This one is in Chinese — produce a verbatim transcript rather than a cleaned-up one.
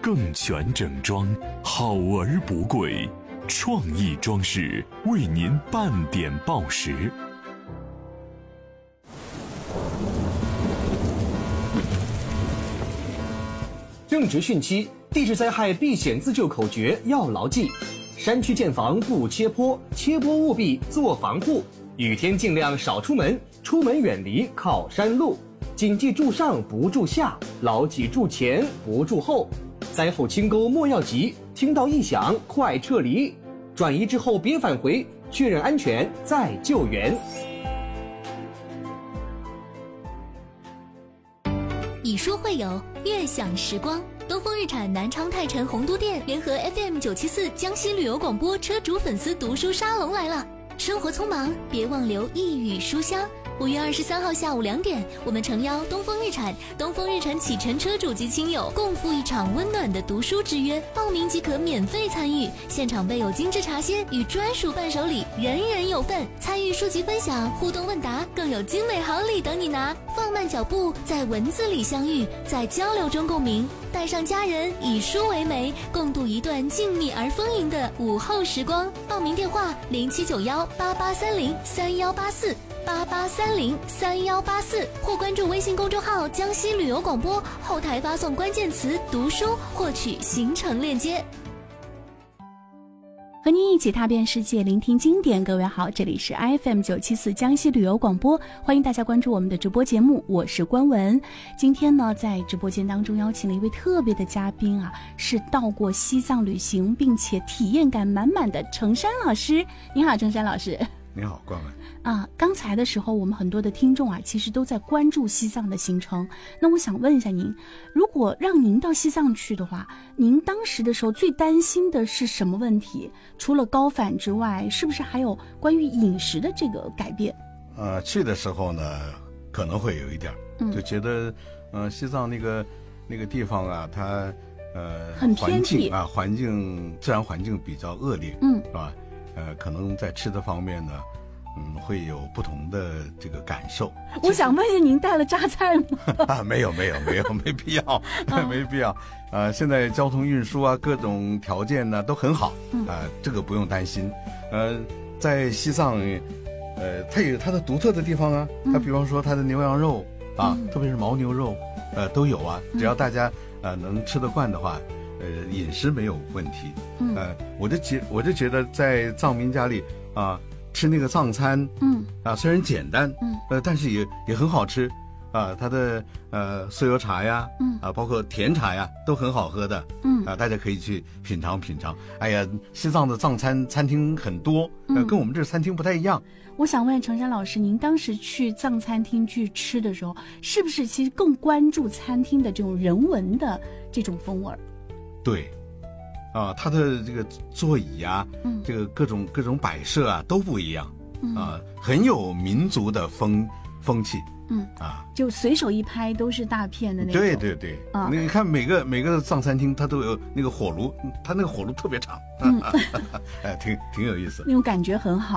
更全整装，好而不贵，创意装饰为您半点报时。 正值汛期，地质灾害避险自救口诀要牢记：山区建房不切坡，切坡务必做防护。雨天尽量少出门，出门远离靠山路。谨记住上不住下，牢记住前不住后。灾后清沟莫要急，听到异响快撤离。转移之后别返回，确认安全再救援。 以书会友，悦享时光。东风日产南昌泰城洪都店联合 F M 九七四江西旅游广播车主粉丝读书沙龙来了。生活匆忙，别忘留一语书香。五月二十三号下午两点，我们诚邀东风日产、东风日产启辰车主及亲友共赴一场温暖的读书之约。报名即可免费参与，现场备有精致茶歇与专属伴手礼，人人有份。参与书籍分享、互动问答，更有精美好礼等你拿。放慢脚步，在文字里相遇，在交流中共鸣。带上家人，以书为媒，共度一段静谧而丰盈的午后时光。报名电话：零七九幺八八三零三幺八四。八八三零三幺八四，或关注微信公众号江西旅游广播，后台发送关键词读书获取行程链接。 和您一起踏遍世界，聆听经典。各位好，这里是 F M 九七四江西旅游广播，欢迎大家关注我们的直播节目，我是关文。今天呢，在直播间当中邀请了一位特别的嘉宾啊，是到过西藏旅行并且体验感满满的程山老师。你好，程山老师。 你好，关文。 啊，刚才的时候我们很多的听众啊，其实都在关注西藏的行程。那我想问一下您，如果让您到西藏去的话，您当时的时候最担心的是什么问题？除了高反之外，是不是还有关于饮食的这个改变？ 呃，去的时候呢，可能会有一点，嗯、就觉得，呃，西藏那个那个地方啊，它呃， 很偏僻环境啊，环境自然环境比较恶劣， 嗯， 是吧？呃，可能在吃的方面呢。嗯，会有不同的这个感受。 我想问一下，您带了榨菜吗？ 啊，没有，没有，没有，没必要，没必要。呃，现在交通运输啊，各种条件呢都很好，啊、呃，这个不用担心。呃，在西藏，呃，它有它的独特的地方啊。它比方说它的牛羊肉啊，嗯、特别是牦牛肉，呃，都有啊。只要大家呃能吃得惯的话，呃，饮食没有问题。嗯，呃，我就觉我就觉得在藏民家里啊。吃那个藏餐，嗯啊，虽然简单，嗯呃，但是也也很好吃，啊，它的呃酥油茶呀，嗯啊，包括甜茶呀，都很好喝的，嗯啊，大家可以去品尝品尝。哎呀，西藏的藏餐餐厅很多，呃，跟我们这餐厅不太一样。 我想问程山老师，您当时去藏餐厅去吃的时候，是不是其实更关注餐厅的这种人文的这种风味？ 对。啊，它的这个座椅啊，嗯，这个各种各种摆设啊都不一样，嗯、啊，很有民族的风风气，嗯啊， 就随手一拍都是大片的那种。 对对对，啊，你看每个每个藏餐厅它都有那个火炉，它那个火炉特别长，嗯，哎，挺挺有意思， 那种感觉很好。